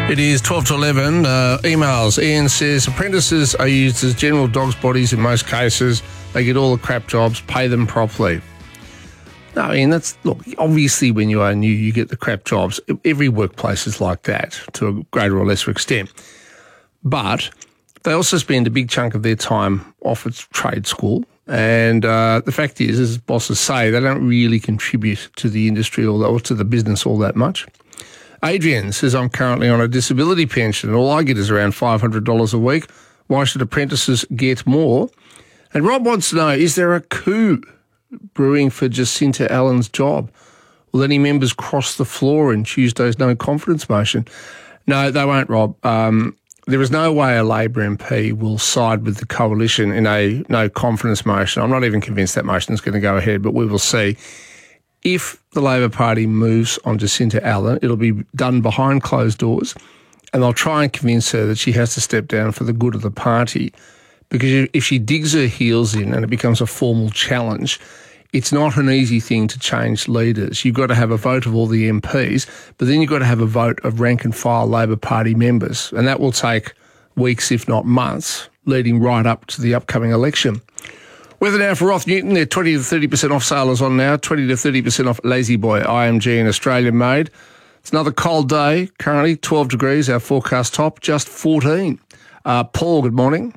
It is 12 to 11. Emails. Ian says, apprentices are used as general dog's bodies in most cases. They get all the crap jobs, pay them properly. No, Ian, look, obviously when you are new, you get the crap jobs. Every workplace is like that to a greater or lesser extent. But they also spend a big chunk of their time off at trade school. And the fact is, as bosses say, they don't really contribute to the industry or to the business all that much. Adrian says, I'm currently on a disability pension and all I get is around $500 a week. Why should apprentices get more? And Rob wants to know, is there a coup brewing for Jacinta Allen's job? Will any members cross the floor in Tuesday's no confidence motion? No, they won't, Rob. There is no way a Labor MP will side with the coalition in a no confidence motion. I'm not even convinced that motion is going to go ahead, but we will see. If the Labor Party moves on Jacinta Allen, it'll be done behind closed doors, and they'll try and convince her that she has to step down for the good of the party. Because if she digs her heels in and it becomes a formal challenge, it's not an easy thing to change leaders. You've got to have a vote of all the MPs, but then you've got to have a vote of rank and file Labor Party members, and that will take weeks, if not months, leading right up to the upcoming election. Weather now for Roth Newton. They're 20 to 30% off sailors on now, 20 to 30% off Lazy Boy IMG and Australian made. It's another cold day, currently 12 degrees, our forecast top, just 14. Paul, good morning.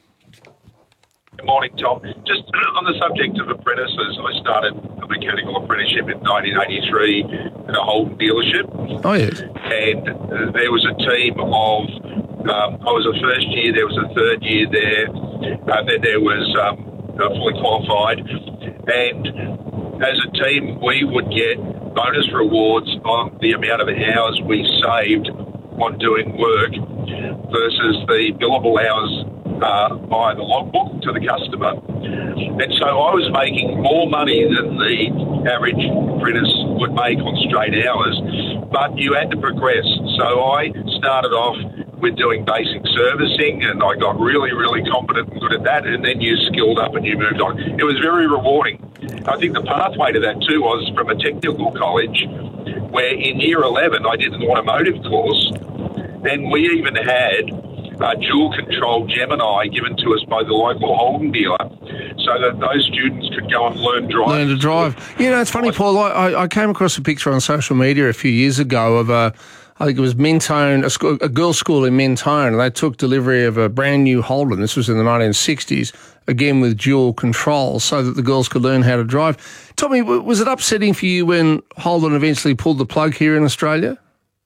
Good morning, Tom. Just on the subject of apprentices, I started a mechanical apprenticeship in 1983 at a Holden dealership. Oh, yes. And there was a team of, I was a first year, there was a third year there, then there was fully qualified. And as a team, we would get bonus rewards on the amount of hours we saved on doing work versus the billable hours by the logbook to the customer. And so I was making more money than the average apprentice would make on straight hours, but you had to progress. So I started off with doing basic servicing, and I got really, really competent and good at that, and then you skilled up and you moved on. It was very rewarding. I think the pathway to that too was from a technical college where in year 11 I did an automotive course, and we even had a dual-control Gemini given to us by the local Holden dealer so that those students could go and learn to drive. You know, it's funny, Paul, I came across a picture on social media a few years ago of I think it was Mentone, a girls' school in Mentone, and they took delivery of a brand new Holden. This was in the 1960s, again with dual control, so that the girls could learn how to drive. Tell me, was it upsetting for you when Holden eventually pulled the plug here in Australia?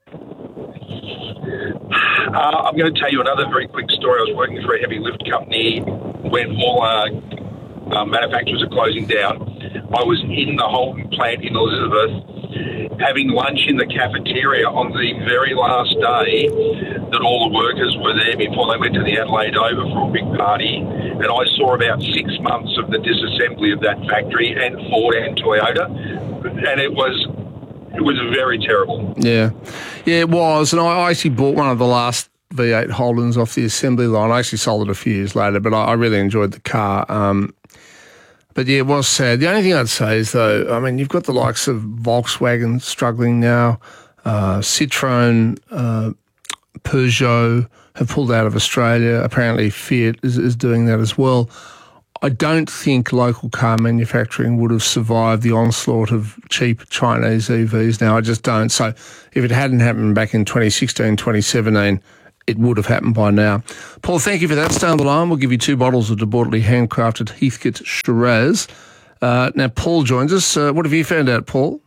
I'm going to tell you another very quick story. I was working for a heavy lift company when all manufacturers are closing down. I was in the Holden plant in Elizabeth having lunch in the cafeteria on the very last day that all the workers were there before they went to the Adelaide Oval for a big party. And I saw about 6 months of the disassembly of that factory and Ford and Toyota. And it was very terrible. Yeah, it was. And I actually bought one of the last V8 Holdens off the assembly line. I actually sold it a few years later, but I really enjoyed the car. But yeah, it was sad. The only thing I'd say is, though, I mean, you've got the likes of Volkswagen struggling now, Citroën, Peugeot have pulled out of Australia. Apparently Fiat is doing that as well. I don't think local car manufacturing would have survived the onslaught of cheap Chinese EVs now. I just don't. So if it hadn't happened back in 2016, 2017, it would have happened by now. Paul, thank you for that. Stay on the line. We'll give you 2 bottles of debauchery handcrafted Heathcote Shiraz. Now, Paul joins us. What have you found out, Paul?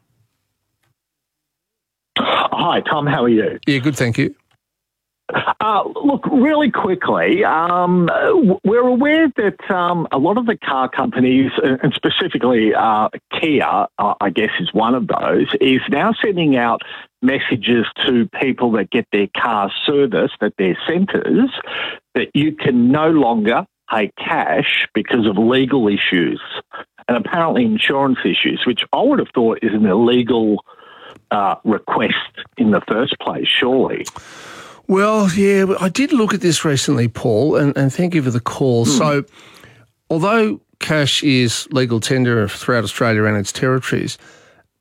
Hi, Tom. How are you? Yeah, good, thank you. Look, really quickly, we're aware that a lot of the car companies, and specifically Kia, I guess is one of those, is now sending out messages to people that get their cars serviced at their centres that you can no longer pay cash because of legal issues and apparently insurance issues, which I would have thought is an illegal request in the first place, surely. Well, yeah, I did look at this recently, Paul, and thank you for the call. So although cash is legal tender throughout Australia and its territories,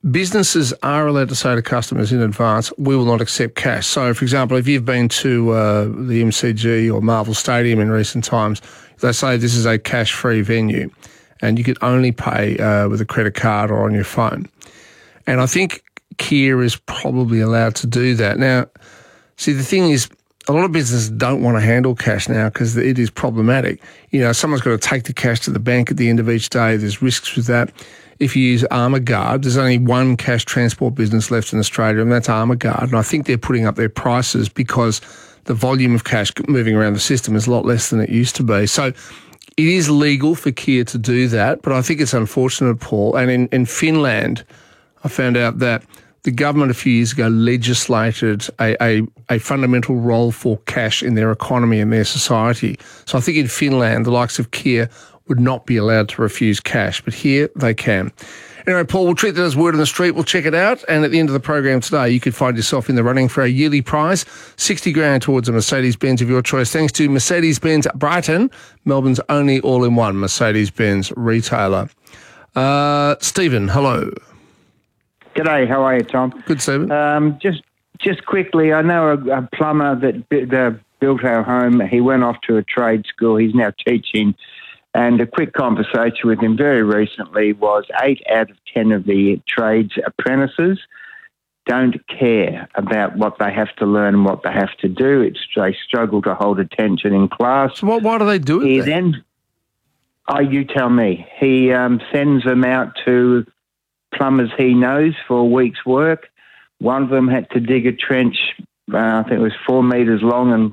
businesses are allowed to say to customers in advance, we will not accept cash. So, for example, if you've been to the MCG or Marvel Stadium in recent times, they say this is a cash-free venue and you can only pay with a credit card or on your phone. And I think Kia is probably allowed to do that. Now, see, the thing is, a lot of businesses don't want to handle cash now because it is problematic. You know, someone's got to take the cash to the bank at the end of each day. There's risks with that. If you use Armourguard, there's only one cash transport business left in Australia, and that's Armourguard. And I think they're putting up their prices because the volume of cash moving around the system is a lot less than it used to be. So it is legal for Kia to do that, but I think it's unfortunate, Paul. And in Finland, I found out that the government a few years ago legislated a fundamental role for cash in their economy and their society. So I think in Finland, the likes of Kia would not be allowed to refuse cash, but here they can. Anyway, Paul, we'll treat that as word on the street. We'll check it out. And at the end of the program today, you could find yourself in the running for a yearly prize, $60,000 towards a Mercedes-Benz of your choice, thanks to Mercedes-Benz Brighton, Melbourne's only all-in-one Mercedes-Benz retailer. Stephen, hello. G'day, how are you, Tom? Good, Stephen. Just quickly, I know a plumber that built our home. He went off to a trade school. He's now teaching. And a quick conversation with him very recently was 8 out of 10 of the trades apprentices don't care about what they have to learn and what they have to do. They struggle to hold attention in class. So why do they do it then? You tell me. He sends them out to plumbers he knows for a week's work. One of them had to dig a trench, I think it was 4 metres long and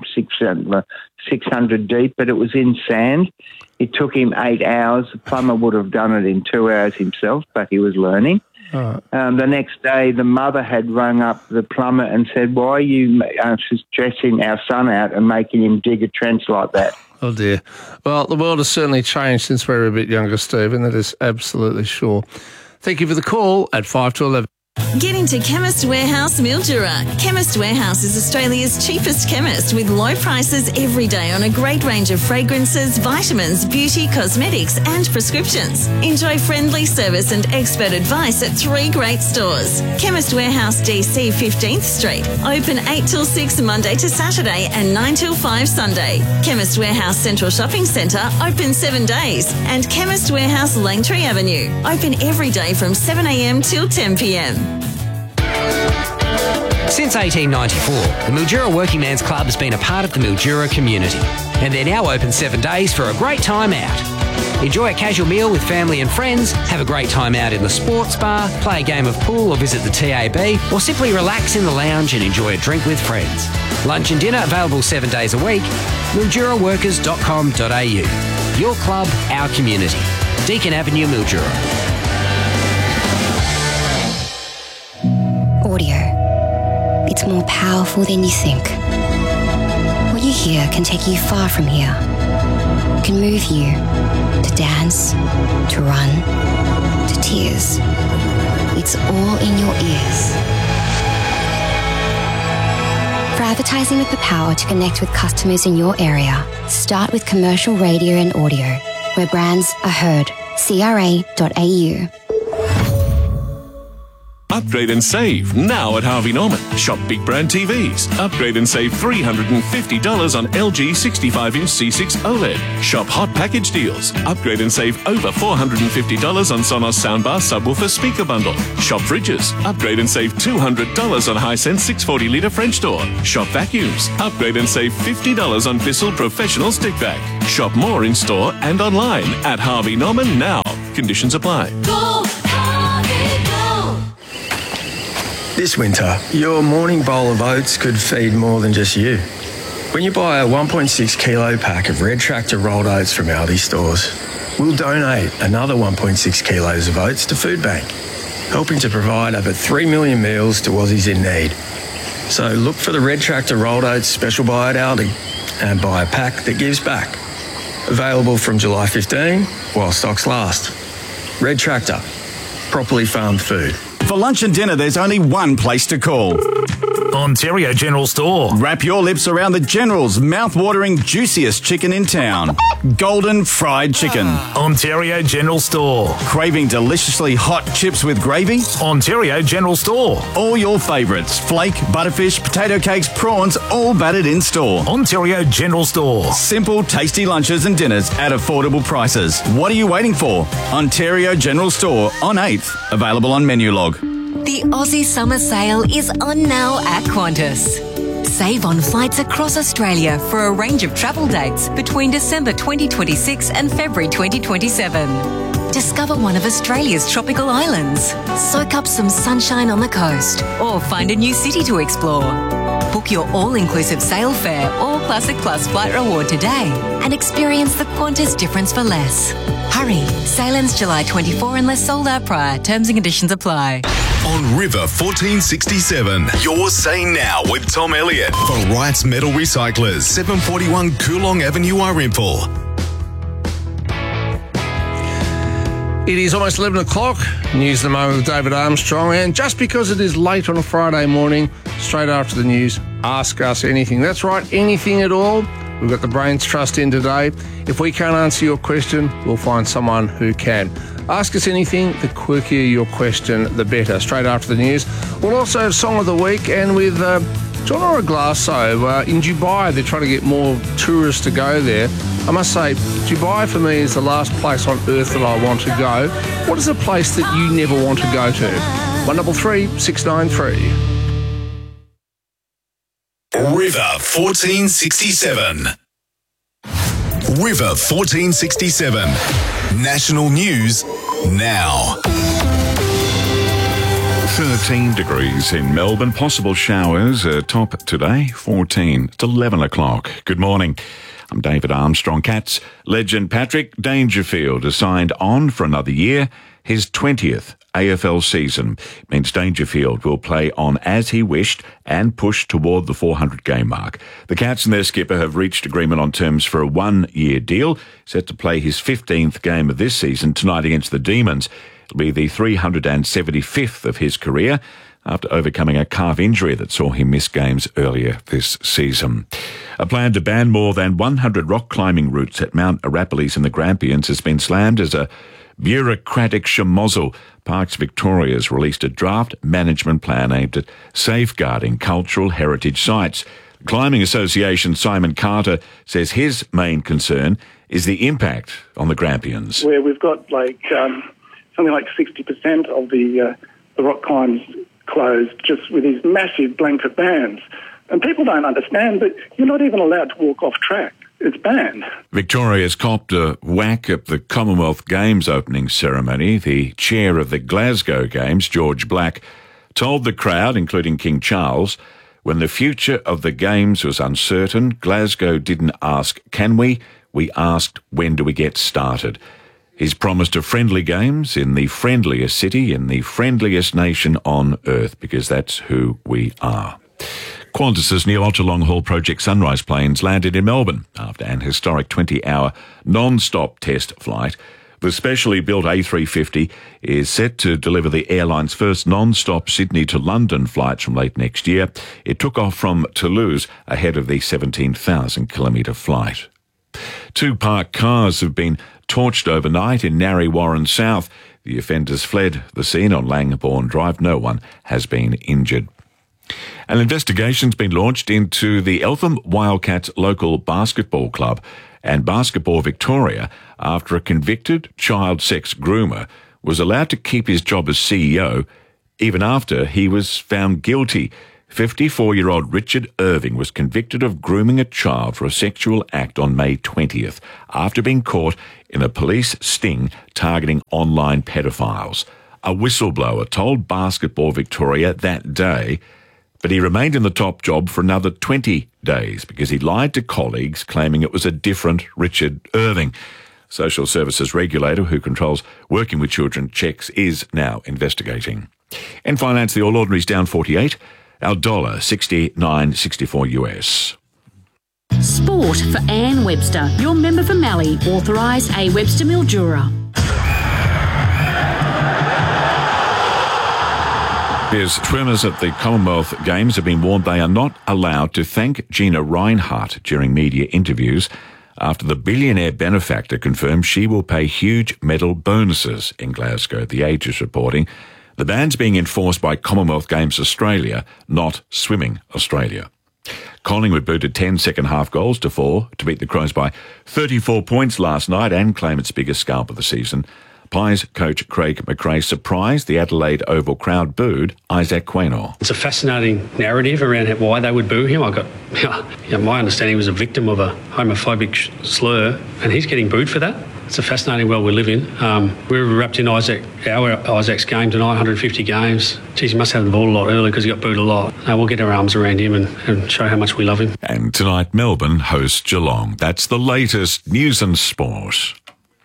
600 deep, but it was in sand. It took him 8 hours. The plumber would have done it in 2 hours himself, but he was learning. The next day, the mother had rung up the plumber and said, why are you stressing our son out and making him dig a trench like that? Oh, dear. Well, the world has certainly changed since we were a bit younger, Stephen. That is absolutely sure. Thank you for the call at 5 to 11. Get into Chemist Warehouse Mildura. Chemist Warehouse is Australia's cheapest chemist with low prices every day on a great range of fragrances, vitamins, beauty, cosmetics and prescriptions. Enjoy friendly service and expert advice at 3 great stores. Chemist Warehouse DC 15th Street. Open 8 till 6 Monday to Saturday and 9 till 5 Sunday. Chemist Warehouse Central Shopping Centre open 7 days. And Chemist Warehouse Langtree Avenue. Open every day from 7 a.m. till 10 p.m. Since 1894, the Mildura Working Man's Club has been a part of the Mildura community, and they're now open 7 days for a great time out. Enjoy a casual meal with family and friends, have a great time out in the sports bar, play a game of pool or visit the TAB, or simply relax in the lounge and enjoy a drink with friends. Lunch and dinner available 7 days a week. MilduraWorkers.com.au. Your club, our community. Deakin Avenue, Mildura. Audio. It's more powerful than you think. What you hear can take you far from here. It can move you to dance, to run, to tears. It's all in your ears. For advertising with the power to connect with customers in your area, start with commercial radio and audio, where brands are heard. CRA.au. Upgrade and save now at Harvey Norman. Shop big brand TVs. Upgrade and save $350 on LG 65-inch C6 OLED. Shop hot package deals. Upgrade and save over $450 on Sonos soundbar subwoofer speaker bundle. Shop fridges. Upgrade and save $200 on Hisense 640-litre French door. Shop vacuums. Upgrade and save $50 on Bissell Professional stick vac. Shop more in store and online at Harvey Norman now. Conditions apply. Go Harvey, go! This winter, your morning bowl of oats could feed more than just you. When you buy a 1.6 kilo pack of Red Tractor rolled oats from Aldi stores, we'll donate another 1.6 kilos of oats to Food Bank, helping to provide over 3 million meals to Aussies in need. So look for the Red Tractor rolled oats special buy at Aldi and buy a pack that gives back. Available from July 15 while stocks last. Red Tractor, properly farmed food. For lunch and dinner, there's only one place to call. Ontario General Store. Wrap your lips around the General's mouth-watering, juiciest chicken in town. Golden Fried Chicken. Ontario General Store. Craving deliciously hot chips with gravy? Ontario General Store. All your favourites, flake, butterfish, potato cakes, prawns, all battered in store. Ontario General Store. Simple, tasty lunches and dinners at affordable prices. What are you waiting for? Ontario General Store on 8th. Available on Menulog. The Aussie Summer Sale is on now at Qantas. Save on flights across Australia for a range of travel dates between December 2026 and February 2027. Discover one of Australia's tropical islands, soak up some sunshine on the coast, or find a new city to explore. Book your all-inclusive sail fare or Classic Plus flight reward today and experience the Qantas difference for less. Hurry, sail ends July 24 unless sold out prior. Terms and conditions apply. On River 1467, you're saying now with Tom Elliott for Wright's Metal Recyclers, 741 Coolong Avenue, Arimpool. It is almost 11 o'clock. News at the moment with David Armstrong. And just because it is late on a Friday morning, straight after the news, ask us anything. That's right, anything at all. We've got the Brains Trust in today. If we can't answer your question, we'll find someone who can. Ask us anything. The quirkier your question, the better. Straight after the news. We'll also have Song of the Week, and with John Oraglasso in Dubai, they're trying to get more tourists to go there. I must say, Dubai for me is the last place on earth that I want to go. What is a place that you never want to go to? 133 693. River 1467. River 1467. National news now. 13 degrees in Melbourne. Possible showers top today, 14. It's 11 o'clock. Good morning. I'm David Armstrong. Cats legend Patrick Dangerfield has signed on for another year. His 20th AFL season means Dangerfield will play on as he wished and push toward the 400-game mark. The Cats and their skipper have reached agreement on terms for a one-year deal, set to play his 15th game of this season tonight against the Demons. It'll be the 375th of his career after overcoming a calf injury that saw him miss games earlier this season. A plan to ban more than 100 rock climbing routes at Mount Arapiles in the Grampians has been slammed as a bureaucratic schmozzle. Parks Victoria has released a draft management plan aimed at safeguarding cultural heritage sites. Climbing Association Simon Carter says his main concern is the impact on the Grampians. Where we've got something like 60% of the rock climbs closed just with these massive blanket bans. And people don't understand that you're not even allowed to walk off track. It's banned. Victoria's copped a whack at the Commonwealth Games opening ceremony. The chair of the Glasgow Games, George Black, told the crowd, including King Charles, when the future of the Games was uncertain, Glasgow didn't ask, can we? We asked, when do we get started? He's promised a friendly Games in the friendliest city, in the friendliest nation on earth, because that's who we are. Qantas's new ultra-long-haul Project Sunrise planes landed in Melbourne after an historic 20-hour non-stop test flight. The specially built A350 is set to deliver the airline's first non-stop Sydney to London flights from late next year. It took off from Toulouse ahead of the 17,000-kilometre flight. 2 parked cars have been torched overnight in Narre Warren South. The offenders fled the scene on Langbourne Drive. No one has been injured. An investigation's been launched into the Eltham Wildcats local basketball club and Basketball Victoria after a convicted child sex groomer was allowed to keep his job as CEO even after he was found guilty. 54-year-old Richard Irving was convicted of grooming a child for a sexual act on May 20th after being caught in a police sting targeting online pedophiles. A whistleblower told Basketball Victoria that day, but he remained in the top job for another 20 days because he lied to colleagues claiming it was a different Richard Irving. Social Services regulator who controls working with children checks is now investigating. In finance, the All Ordinary's down 48, our dollar 69.64 US. Sport for Anne Webster, your member for Mallee, authorised A. Webster Mildura. Yes, swimmers at the Commonwealth Games have been warned they are not allowed to thank Gina Reinhart during media interviews after the billionaire benefactor confirmed she will pay huge medal bonuses in Glasgow. The Age is reporting the ban's being enforced by Commonwealth Games Australia, not Swimming Australia. Collingwood booted 10 second-half goals to 4 to beat the Crows by 34 points last night and claim its biggest scalp of the season. Pies coach Craig McRae surprised the Adelaide Oval crowd booed Isaac Quaynor. It's a fascinating narrative around why they would boo him. My understanding was a victim of a homophobic slur, and he's getting booed for that. It's a fascinating world we live in. We were wrapped in Isaac's game tonight, 150 games. Geez, he must have the ball a lot early because he got booed a lot. We'll get our arms around him and show how much we love him. And tonight, Melbourne hosts Geelong. That's the latest news and sport.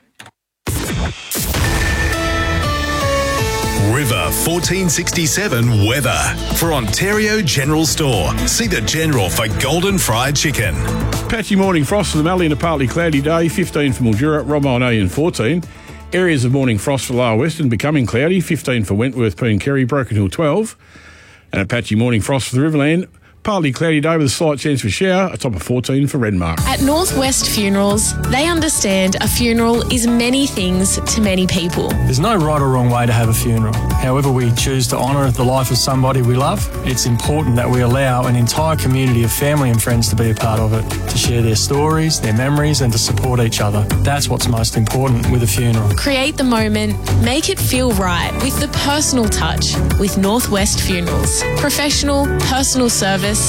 River 1467 weather for Ontario General Store. See the General for golden fried chicken. Patchy morning frost for the Mallee and a partly cloudy day, 15 for Mildura, Romonoian 14. Areas of morning frost for Lower Western becoming cloudy, 15 for Wentworth, Poon Kerry, Broken Hill 12. And a patchy morning frost for the Riverland. Partly cloudy day with a slight chance for shower, a top of 14 for Renmark. At Northwest Funerals, they understand a funeral is many things to many people. There's no right or wrong way to have a funeral. However we choose to honour the life of somebody we love, it's important that we allow an entire community of family and friends to be a part of it, to share their stories, their memories and to support each other. That's what's most important with a funeral. Create the moment, make it feel right with the personal touch with Northwest Funerals. Professional, personal service,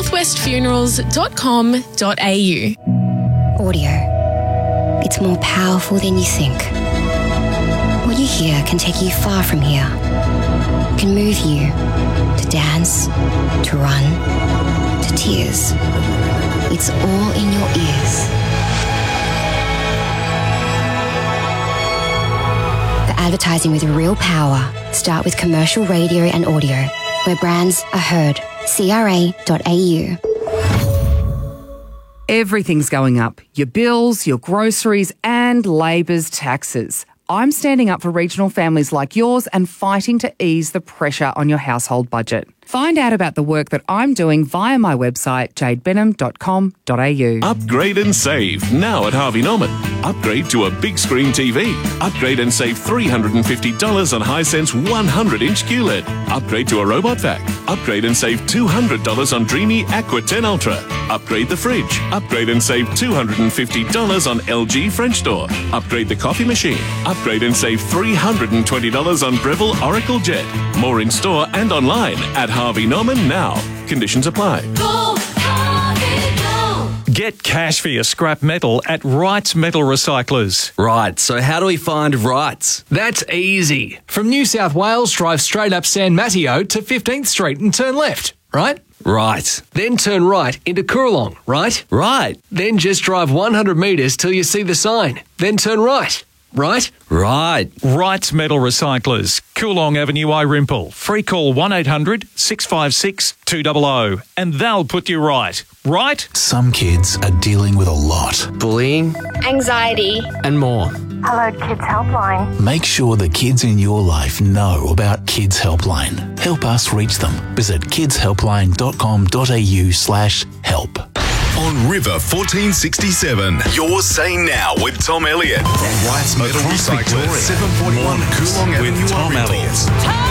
northwestfunerals.com.au. Audio. It's more powerful than you think. What you hear can take you far from here. It can move you to dance, to run, to tears. It's all in your ears. The advertising with real power. Start with commercial radio and audio, where brands are heard. CRA.au. Everything's going up. Your bills, your groceries and Labor's taxes. I'm standing up for regional families like yours and fighting to ease the pressure on your household budget. Find out about the work that I'm doing via my website, jadebenham.com.au. Upgrade and save now at Harvey Norman. Upgrade to a big screen TV. Upgrade and save $350 on Hisense 100-inch QLED. Upgrade to a robot vac. Upgrade and save $200 on Dreamy Aqua 10 Ultra. Upgrade the fridge. Upgrade and save $250 on LG French door. Upgrade the coffee machine. Upgrade and save $320 on Breville Oracle Jet. More in store and online at Harvey Norman now. Conditions apply. Go, Harvey, go. Get cash for your scrap metal at Wrights Metal Recyclers. Right, so how do we find Wrights? That's easy. From New South Wales, drive straight up San Mateo to 15th Street and turn left, right? Right. Then turn right into Coorong, right? Right. Then just drive 100 metres till you see the sign. Then turn right. Right? Right. Wrights Metal Recyclers, Coolong Avenue, Irimple. Free call 1-800-656-200 and they'll put you right. Right? Some kids are dealing with a lot. Bullying. Anxiety. And more. Hello Kids Helpline. Make sure the kids in your life know about Kids Helpline. Help us reach them. Visit kidshelpline.com.au/help. On River 1467, you're saying now with Tom Elliott from Wrights Metal Recyclers, 741 Coolong Avenue with Tom Elliott.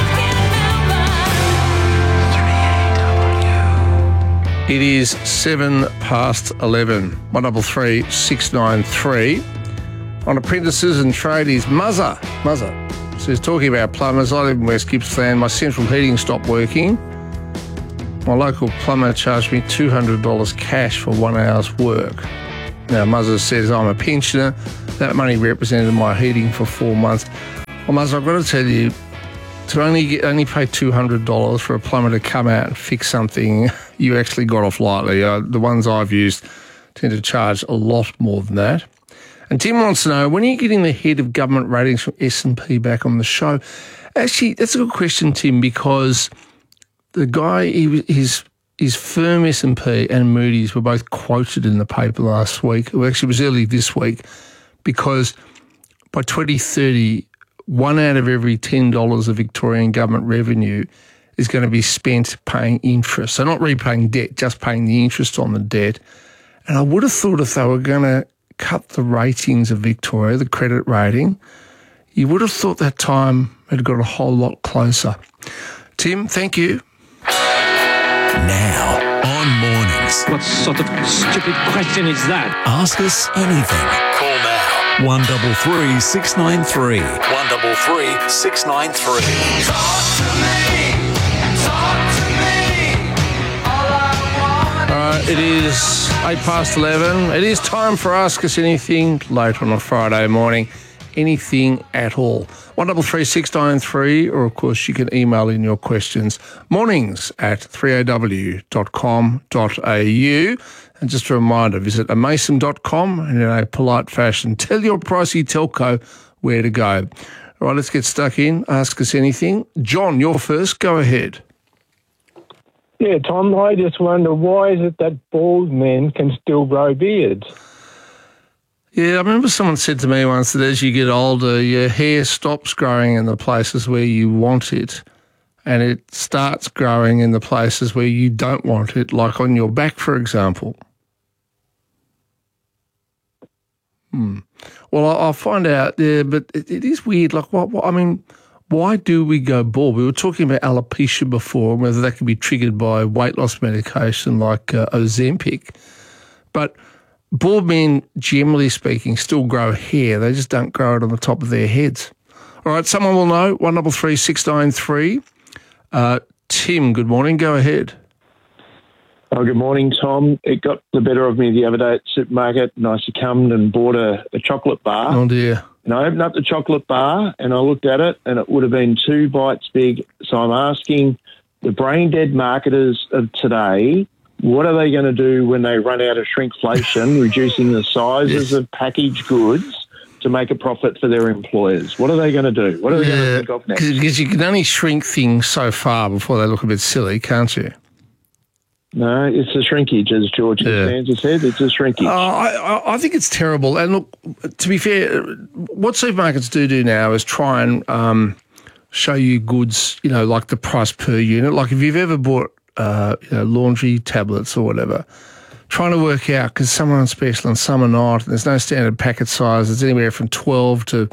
It is 11:07. 133 693. On apprentices and tradies, Muzzer says, talking about plumbers, I live in West Gippsland. My central heating stopped working. My local plumber charged me $200 cash for 1 hour's work. Now, Muzzer says, I'm a pensioner. That money represented my heating for 4 months. Well, Muzzer, I've got to tell you, to only pay $200 for a plumber to come out and fix something, you actually got off lightly. The ones I've used tend to charge a lot more than that. And Tim wants to know, when are you getting the head of government ratings from S&P back on the show? Actually, that's a good question, Tim, because the guy, his firm S&P and Moody's were both quoted in the paper last week. Well, actually, it was early this week, because by 2030, 1 out of every $10 of Victorian government revenue is going to be spent paying interest. So not repaying debt, just paying the interest on the debt. And I would have thought if they were going to cut the ratings of Victoria, the credit rating, you would have thought that time had got a whole lot closer. Tim, thank you. Now on Mornings. What sort of stupid question is that? Ask us anything. Call now. 133 693. 133 693. Talk to me. Talk to me. All I want. All right, it is 11:08. It is time for Ask Us Anything late on a Friday morning. Anything at all. 133 693, or of course you can email in your questions. mornings@3aw.com.au. And just a reminder, visit amason.com and in a polite fashion, tell your pricey telco where to go. All right, let's get stuck in. Ask Us Anything. John, you're first. Go ahead. Yeah, Tom, I just wonder, why is it that bald men can still grow beards? Yeah, I remember someone said to me once that as you get older, your hair stops growing in the places where you want it and it starts growing in the places where you don't want it, like on your back, for example. Well, I'll find out, yeah, but it is weird. Like, why do we go bald? We were talking about alopecia before, and whether that could be triggered by weight loss medication like Ozempic. But bald men, generally speaking, still grow hair. They just don't grow it on the top of their heads. All right, someone will know. 133 693. Tim, good morning. Go ahead. Oh, good morning, Tom. It got the better of me the other day at the supermarket, and I succumbed and bought a chocolate bar. Oh, dear. And I opened up the chocolate bar, and I looked at it, and it would have been 2 bites big. So I'm asking the brain-dead marketers of today, what are they going to do when they run out of shrinkflation, reducing the sizes of packaged goods to make a profit for their employers? What are they going to do? What are they going to think of next? Because you can only shrink things so far before they look a bit silly, can't you? No, it's a shrinkage, as George Costanza said. It's a shrinkage. I think it's terrible. And look, to be fair, what supermarkets do now is try and show you goods, like the price per unit. Like if you've ever bought laundry tablets or whatever, trying to work out, because some are on special and some are not, and there's no standard packet size. It's anywhere from 12 to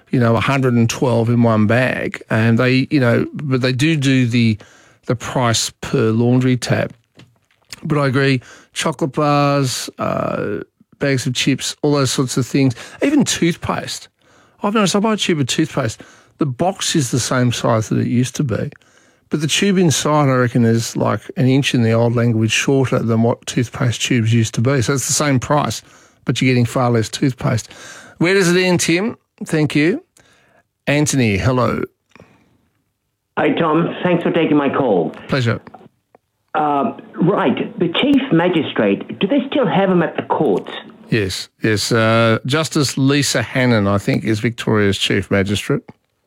112 in one bag, and they but they do the price per laundry tab. But I agree, chocolate bars, bags of chips, all those sorts of things, even toothpaste. I've noticed I buy a tube of toothpaste, the box is the same size that it used to be. But the tube inside, I reckon, is like an inch in the old language shorter than what toothpaste tubes used to be. So it's the same price, but you're getting far less toothpaste. Where does it end, Tim? Thank you. Anthony, hello. Hi, Tom. Thanks for taking my call. Pleasure. Right. The Chief Magistrate, do they still have him at the courts? Yes. Justice Lisa Hannon, I think, is Victoria's Chief Magistrate.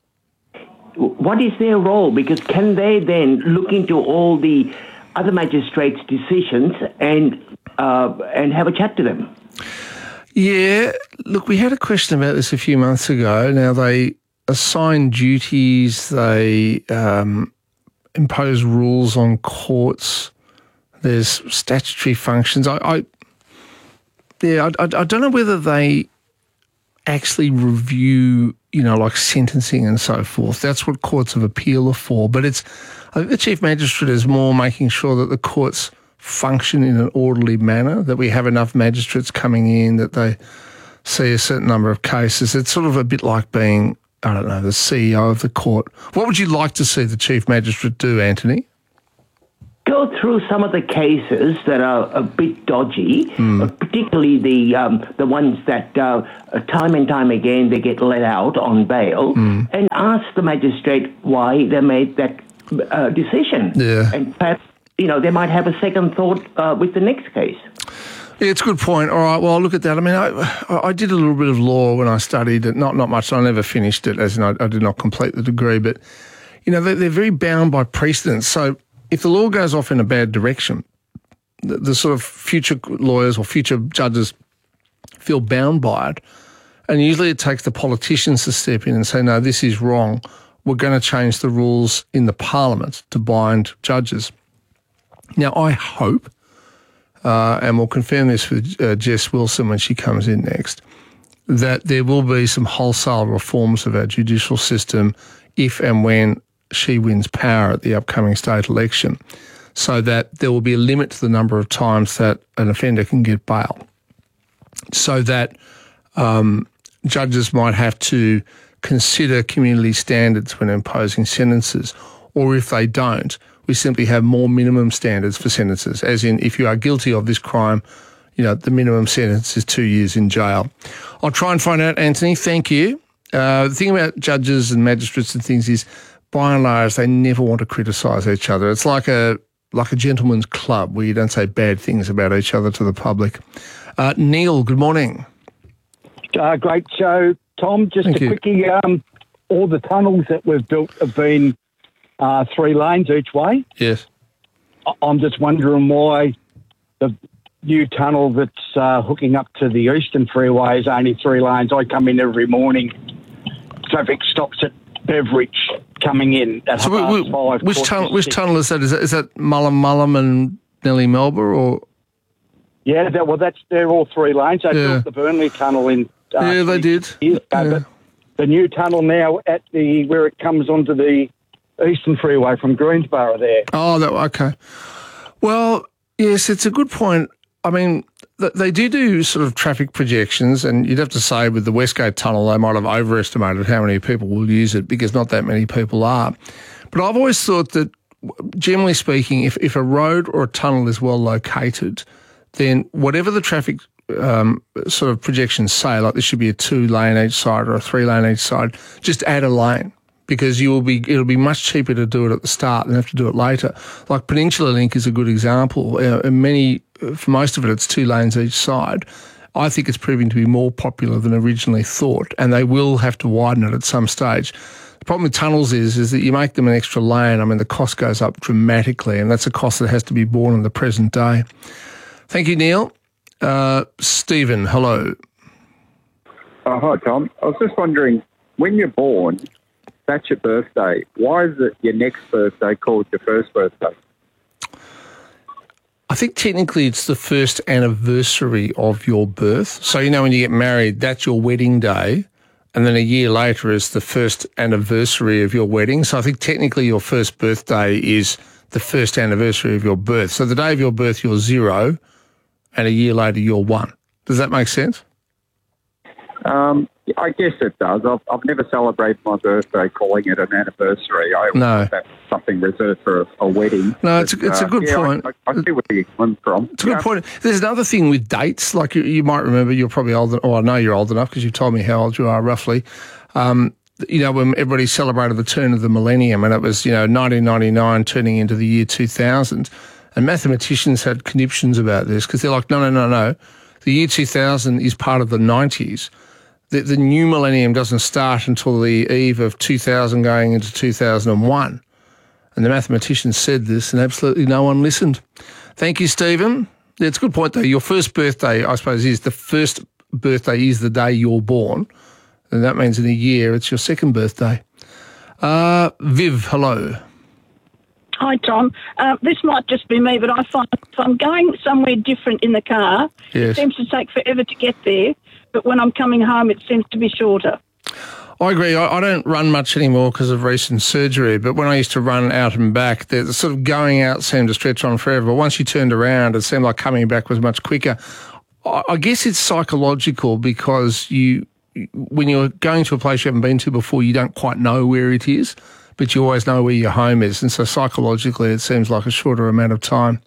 What is their role? Because can they then look into all the other magistrates' decisions and have a chat to them? Yeah. Look, we had a question about this a few months ago. Now, they assign duties, they impose rules on courts. There's statutory functions. I don't know whether they actually review, like sentencing and so forth. That's what courts of appeal are for. But I think the Chief Magistrate is more making sure that the courts function in an orderly manner, that we have enough magistrates coming in, that they see a certain number of cases. It's sort of a bit like being, I don't know, the CEO of the court. What would you like to see the Chief Magistrate do, Anthony? Go through some of the cases that are a bit dodgy, particularly the ones that time and time again they get let out on bail, and ask the magistrate why they made that decision. Yeah. And perhaps, they might have a second thought with the next case. Yeah, it's a good point. All right, well, I'll look at that. I mean, I did a little bit of law when I studied it, not much. I never finished it, as in I did not complete the degree, but, they're very bound by precedents. So if the law goes off in a bad direction, the sort of future lawyers or future judges feel bound by it, and usually it takes the politicians to step in and say, no, this is wrong. were going to change the rules in the Parliament to bind judges. Now, I hope, and we'll confirm this with Jess Wilson when she comes in next, that there will be some wholesale reforms of our judicial system if and when she wins power at the upcoming state election, so that there will be a limit to the number of times that an offender can get bail, so that judges might have to consider community standards when imposing sentences, or if they don't, we simply have more minimum standards for sentences, as in if you are guilty of this crime, the minimum sentence is 2 years in jail. I'll try and find out, Anthony. Thank you. The thing about judges and magistrates and things is, by and large, they never want to criticise each other. It's like a gentleman's club where you don't say bad things about each other to the public. Neil, good morning. Great show, Tom. Just Thank a you. quickie. All the tunnels that we've built have been 3 lanes each way. Yes. I'm just wondering why the new tunnel that's hooking up to the Eastern Freeway is only 3 lanes. I come in every morning. Traffic stops at Beveridge coming in at So 5:30. which tunnel is that? Is that Mullum and Nellie Melba, or? Yeah, they're all 3 lanes. They built the Burnley tunnel in. Yeah, they did. Years ago, but the new tunnel now at where it comes onto the Eastern Freeway from Greensboro there. Oh, okay. Well, yes, it's a good point. I mean, they do sort of traffic projections, and you'd have to say with the Westgate Tunnel, they might have overestimated how many people will use it because not that many people are. But I've always thought that, generally speaking, if a road or a tunnel is well located, then whatever the traffic sort of projections say, like there should be a 2-lane each side or a 3-lane each side, just add a lane, because it'll be much cheaper to do it at the start than have to do it later. Like Peninsula Link is a good example. For most of it, it's 2 lanes each side. I think it's proving to be more popular than originally thought, and they will have to widen it at some stage. The problem with tunnels is that you make them an extra lane. I mean, the cost goes up dramatically, and that's a cost that has to be borne in the present day. Thank you, Neil. Stephen, hello. Hi, Tom. I was just wondering, when you're born, that's your birthday. Why is it your next birthday called your first birthday? I think technically it's the first anniversary of your birth. So, when you get married, that's your wedding day, and then a year later is the first anniversary of your wedding. So I think technically your first birthday is the first anniversary of your birth. So the day of your birth, you're 0, and a year later, you're 1. Does that make sense? I guess it does. I've never celebrated my birthday calling it an anniversary. I always thought that's something reserved for a wedding. No, it's a good point. I see where you're coming from. It's a good point. There's another thing with dates. Like you might remember, you're probably old, or I know you're old enough because you told me how old you are roughly. When everybody celebrated the turn of the millennium, and it was 1999 turning into the year 2000, and mathematicians had conniptions about this because they're like, no. The year 2000 is part of the 90s. The new millennium doesn't start until the eve of 2000 going into 2001. And the mathematicians said this, and absolutely no one listened. Thank you, Stephen. Yeah, it's a good point, though. Your first birthday, I suppose, is the first birthday is the day you're born. And that means in a year it's your second birthday. Viv, hello. Hi, Tom. This might just be me, but I find if I'm going somewhere different in the car, Yes. It seems to take forever to get there, but when I'm coming home, it seems to be shorter. I agree. I don't run much anymore because of recent surgery, but when I used to run out and back, the sort of going out seemed to stretch on forever. But once you turned around, it seemed like coming back was much quicker. I guess it's psychological because when you're going to a place you haven't been to before, you don't quite know where it is, but you always know where your home is. And so psychologically, it seems like a shorter amount of time.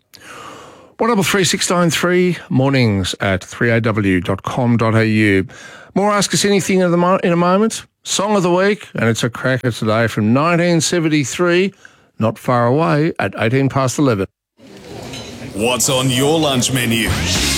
133693 mornings at 3aw.com.au. More Ask Us Anything in a moment. Song of the week, and it's a cracker today from 1973, not far away at 11:18. What's on your lunch menu?